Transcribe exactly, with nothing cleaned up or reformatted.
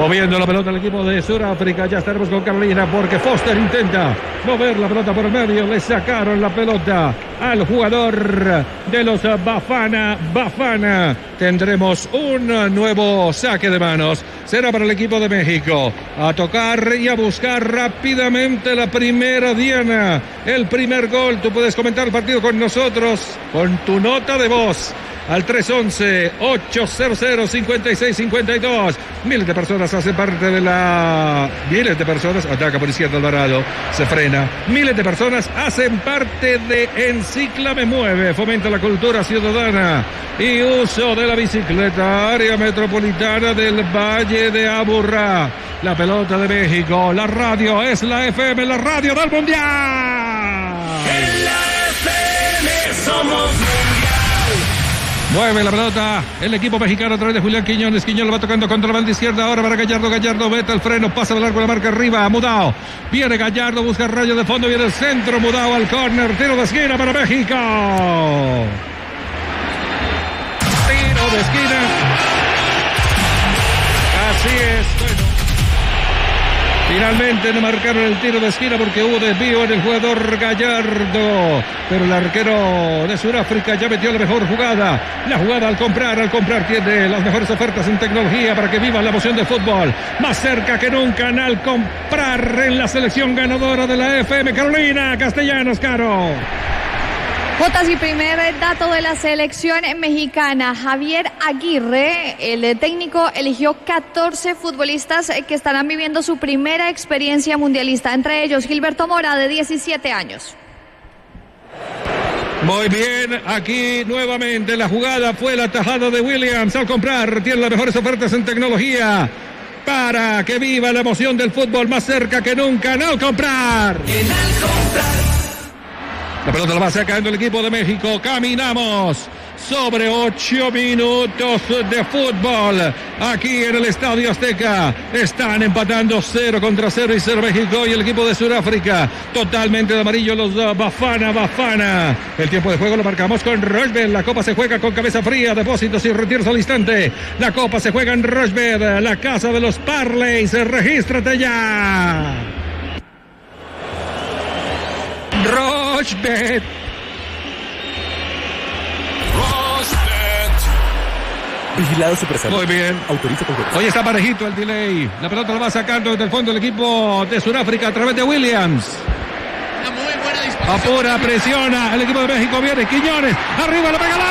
Moviendo la pelota el equipo de Sudáfrica. Ya estaremos con Carolina porque Foster intenta mover la pelota por el medio. Le sacaron la pelota al jugador de los Bafana Bafana. Tendremos un nuevo saque de manos. Será para el equipo de México. A tocar y a buscar rápidamente la primera diana. El primer gol. Tú puedes comentar el partido con nosotros con tu nota de voz al tres once, ochocientos, cincuenta y seis cincuenta y dos. Miles de personas hacen parte de la... Miles de personas... Ataca por izquierda Alvarado. Se frena. Miles de personas hacen parte de Encicla Me Mueve. Fomenta la cultura ciudadana y uso de la bicicleta. Área metropolitana del Valle de Aburrá. La pelota de México. La radio es la F M. La radio del Mundial. En la F M somos... Mueve la pelota el equipo mexicano a través de Julián Quiñones. Quiñones va tocando contra la banda izquierda. Ahora para Gallardo. Gallardo mete el freno. Pasa de largo la marca arriba. Mudao. Viene Gallardo. Busca rayo de fondo. Viene el centro. Mudao al córner. Tiro de esquina para México. Tiro de esquina. Así es. Bueno. Finalmente no marcaron el tiro de esquina porque hubo desvío en el jugador Gallardo. Pero el arquero de Sudáfrica ya metió la mejor jugada. La jugada al comprar, al comprar tiene las mejores ofertas en tecnología para que vivan la emoción del fútbol. Más cerca que nunca al comprar en la selección ganadora de la F M. Carolina Castellanos, Caro. Jotas, y primer dato de la selección mexicana. Javier Aguirre, el técnico, eligió catorce futbolistas que estarán viviendo su primera experiencia mundialista. Entre ellos, Gilberto Mora, de diecisiete años. Muy bien, aquí nuevamente la jugada fue la tajada de Williams al comprar. Tiene las mejores ofertas en tecnología para que viva la emoción del fútbol más cerca que nunca. ¡No comprar! En al comprar. La pelota la va sacando el equipo de México. Caminamos sobre ocho minutos de fútbol aquí en el Estadio Azteca. Están empatando cero contra cero y cero México y el equipo de Sudáfrica. Totalmente de amarillo los Bafana Bafana. El tiempo de juego lo marcamos con Rochbet. La copa se juega con cabeza fría. Depósitos y retiros al instante. La copa se juega en Rochbet, la casa de los parlays. Regístrate ya. Rochbet. Rochbet. Vigilado Supersano. Muy bien. Autoriza con Hoy está parejito el delay. La pelota la va sacando desde el fondo el equipo de Sudáfrica a través de Williams. Una muy buena disposición. Apura, presiona. El equipo de México viene. Quiñones. Arriba la pega.